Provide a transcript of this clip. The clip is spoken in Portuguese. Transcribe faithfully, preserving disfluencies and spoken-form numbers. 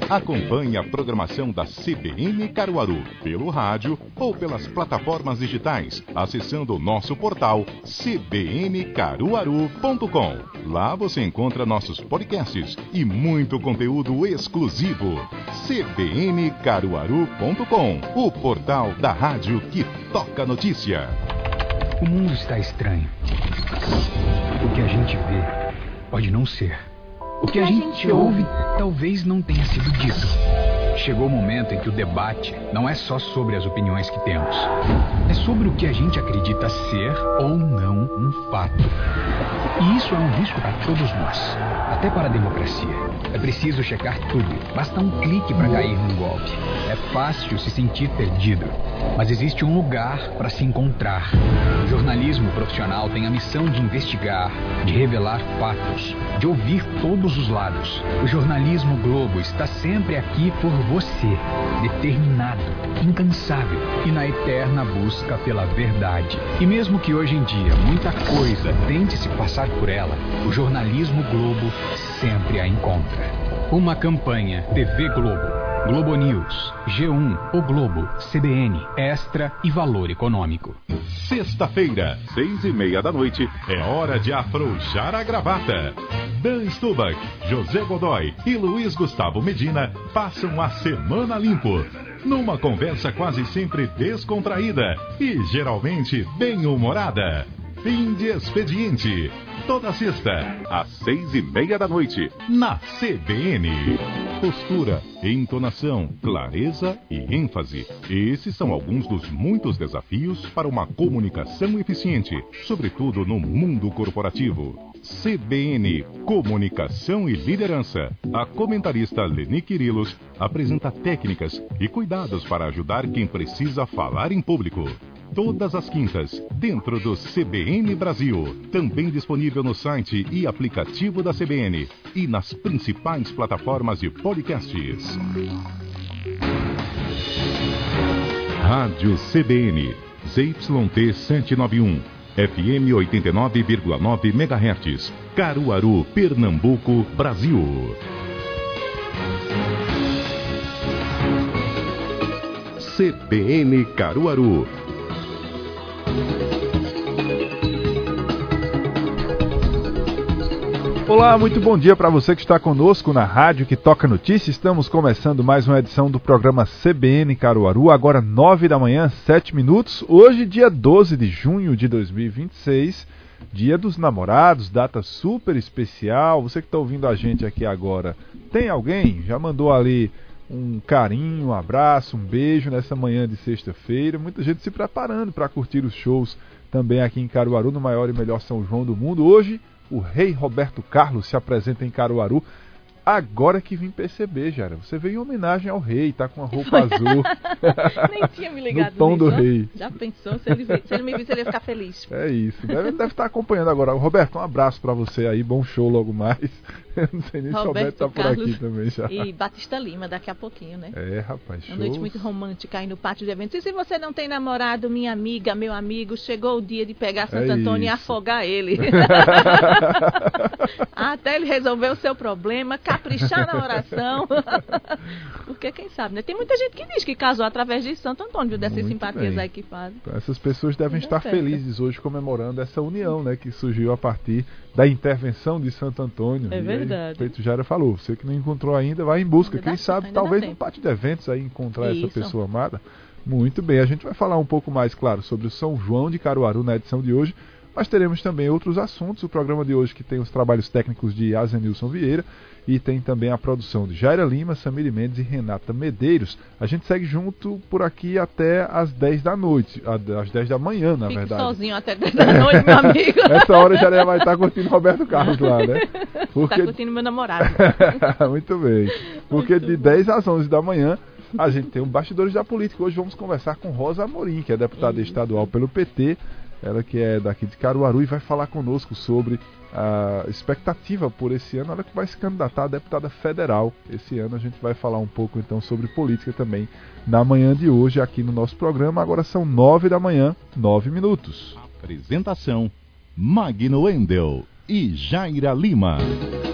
Acompanhe a programação da C B N Caruaru pelo rádio ou pelas plataformas digitais, acessando o nosso portal c b n caruaru ponto com. Lá você encontra nossos podcasts e muito conteúdo exclusivo. c b n caruaru ponto com, o portal da rádio que toca notícia. O mundo está estranho. O que a gente vê pode não ser. O que a gente ouve talvez não tenha sido dito. Chegou o momento em que o debate não é só sobre as opiniões que temos. É sobre o que a gente acredita ser ou não um fato. E isso é um risco para todos nós, até para a democracia. É preciso checar tudo. Basta um clique para cair num golpe. É fácil se sentir perdido, mas existe um lugar para se encontrar. O jornalismo profissional tem a missão de investigar, de revelar fatos, de ouvir todos os lados. O jornalismo Globo está sempre aqui por você, determinado, incansável e na eterna busca pela verdade. E mesmo que hoje em dia muita coisa tente se passar por ela, o jornalismo Globo sempre a encontra. Uma campanha T V Globo, Globo News, G um, O Globo, C B N, Extra e Valor Econômico. Sexta-feira, seis e meia da noite, é hora de afrouxar a gravata. Dan Stubach, José Godoy e Luiz Gustavo Medina passam a semana limpo, numa conversa quase sempre descontraída e geralmente bem-humorada. Fim de expediente. Toda sexta, às seis e meia da noite, na C B N. Postura, entonação, clareza e ênfase. Esses são alguns dos muitos desafios para uma comunicação eficiente, sobretudo no mundo corporativo. C B N, Comunicação e Liderança. A comentarista Leni Quirilos apresenta técnicas e cuidados para ajudar quem precisa falar em público. Todas as quintas, dentro do C B N Brasil. Também disponível no site e aplicativo da C B N e nas principais plataformas de podcasts. Rádio C B N, Z Y T setecentos e noventa e um, F M oitenta e nove vírgula nove megahertz, Caruaru, Pernambuco, Brasil. C B N Caruaru. Olá, muito bom dia para você que está conosco na Rádio que Toca Notícia. Estamos começando mais uma edição do programa C B N Caruaru, agora nove da manhã, sete minutos. Hoje, dia doze de junho de dois mil e vinte e seis, dia dos namorados, data super especial. Você que está ouvindo a gente aqui agora, tem alguém? Já mandou ali um carinho, um abraço, um beijo nessa manhã de sexta-feira. Muita gente se preparando para curtir os shows também aqui em Caruaru, no maior e melhor São João do mundo. Hoje, o rei Roberto Carlos se apresenta em Caruaru. Agora que vim perceber, Jara, você veio em homenagem ao rei, tá com a roupa azul. Nem tinha me ligado no tom nisso, do ó. rei. Já pensou? Se ele, se ele me visse, ele ia ficar feliz. É isso, deve, deve estar acompanhando agora. Roberto, um abraço pra você aí, bom show logo mais. Eu não sei nem se o Roberto tá por Carlos aqui também já. E Batista Lima daqui a pouquinho, né? É, rapaz, show. Uma noite muito romântica aí no pátio de eventos. E se você não tem namorado, minha amiga, meu amigo, chegou o dia de pegar Santo É Antônio e isso. afogar ele. Até ele resolver o seu problema, caprichar na oração. Porque quem sabe, né? Tem muita gente que diz que casou através de Santo Antônio, viu? Dessas Muito simpatias bem. aí que fazem. Então, essas pessoas devem Não estar certo. felizes hoje comemorando essa união, né, que surgiu a partir da intervenção de Santo Antônio. É E aí, verdade. feito Jara falou, você que não encontrou ainda, vai em busca. Ainda Quem dá- sabe, ainda dá talvez tempo. num pátio de eventos aí encontrar essa Isso. pessoa amada. Muito bem, a gente vai falar um pouco mais, claro, sobre o São João de Caruaru na edição de hoje, mas teremos também outros assuntos. O programa de hoje que tem os trabalhos técnicos de Azenilson Vieira e tem também a produção de Jaira Lima, Samiri Mendes e Renata Medeiros. A gente segue junto por aqui até às dez da noite, às dez da manhã, na Fique verdade. sozinho até dez da noite, meu amigo. Essa hora já vai estar curtindo Roberto Carlos lá, né? Tá curtindo meu namorado. Muito bem. Porque Muito de bom. dez às onze da manhã a gente tem um Bastidores da Política. Hoje vamos conversar com Rosa Amorim, que é deputada Isso. estadual pelo P T. Ela que é daqui de Caruaru e vai falar conosco sobre a expectativa por esse ano. Ela que vai se candidatar a deputada federal esse ano. A gente vai falar um pouco então sobre política também na manhã de hoje aqui no nosso programa. Agora são nove da manhã, nove minutos. Apresentação: Magno Wendel e Jaira Lima.